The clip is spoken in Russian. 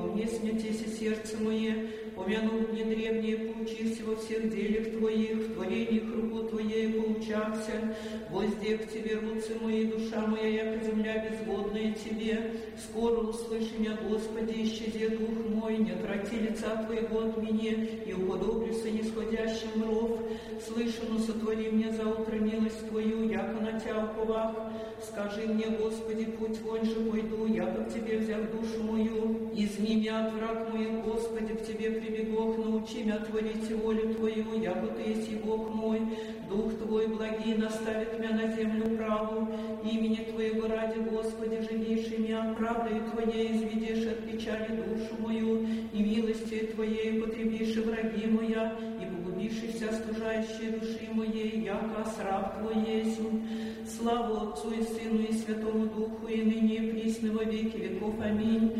мне смятеся сердце мое, помянул дни древние, поучися во всех делях Твоих, в творениях руку Твоей поучался, воздех к Тебе руцы мои, душа моя, яко земля безводная Тебе, скоро услыши меня, Господи, исчезе дух мой, не отврати лица Твоего от меня, и уподоблюся нисходящим в ров, слышано, сотвори мне за утро милость Твою, яко на Тя уповах, скажи мне, Господи, путь вонь же пойду, яко к Тебе взяв душу мою, изми меня от враг моих, Господи, к Тебе прибегох, научи меня творить волю Твою, яко Ты есть и Бог мой, Дух Твой благий наставит меня на землю праву, имени Твоего ради, Господи, живейший меня, правдою Твоей изведешь от печали душу мою, и милостью Твоей потребишь враги моя, и погубишь вся стужающие души моей, яко сраб Твой есть. Слава Отцу и Сыну и Святому Духу, и ныне и присно во веки веков. Аминь.